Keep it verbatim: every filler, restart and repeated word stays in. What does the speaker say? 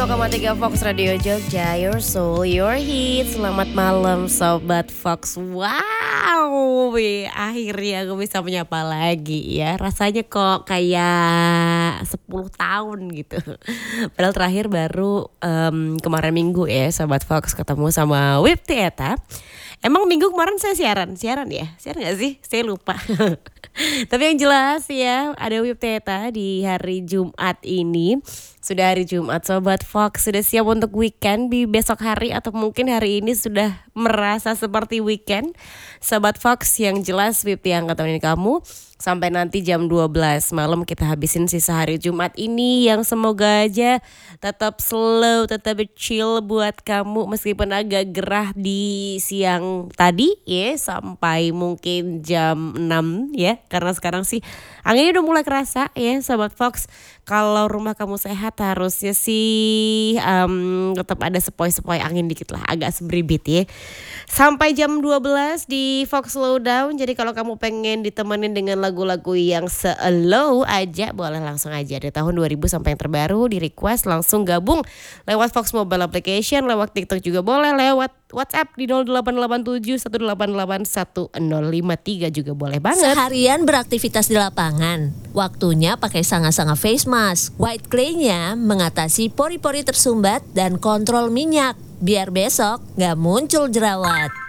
lima koma tiga Fox Radio Jogja, your soul, your hits. Selamat malam Sobat Fox. Wow, wih, akhirnya aku bisa menyapa lagi ya. Rasanya kok kayak sepuluh tahun gitu. Padahal terakhir baru um, kemarin minggu ya Sobat Fox ketemu sama Wipty Eta. Emang minggu kemarin saya siaran, siaran ya? Siaran gak sih? Saya lupa. Tapi yang jelas ya, ada Wipty Eta di hari Jumat ini. Sudah hari Jumat Sobat Fox, sudah siap untuk weekend di besok hari atau mungkin hari ini sudah merasa seperti weekend. Sobat Fox, yang jelas Wipty yang temenin kamu sampai nanti jam dua belas malam kita habisin sisa hari Jumat ini yang semoga aja tetap slow, tetap chill buat kamu meskipun agak gerah di siang tadi ya sampai mungkin jam enam ya, karena sekarang sih anginnya udah mulai kerasa ya Sobat Fox. Kalau rumah kamu sehat harusnya sih um, tetap ada sepoi-sepoi angin dikit lah, agak sebribit ya. Sampai jam dua belas di Fox Slowdown. Jadi kalau kamu pengen ditemenin dengan lagu-lagu yang slow aja, boleh langsung aja dari tahun dua ribu sampai yang terbaru di request, langsung gabung lewat Fox Mobile Application, lewat TikTok juga boleh, lewat WhatsApp di nol delapan delapan tujuh satu delapan delapan satu nol lima tiga juga boleh banget. Seharian beraktivitas di lapangan, waktunya pakai sanga-sanga face mask. White clay-nya mengatasi pori-pori tersumbat dan kontrol minyak, biar besok gak muncul jerawat.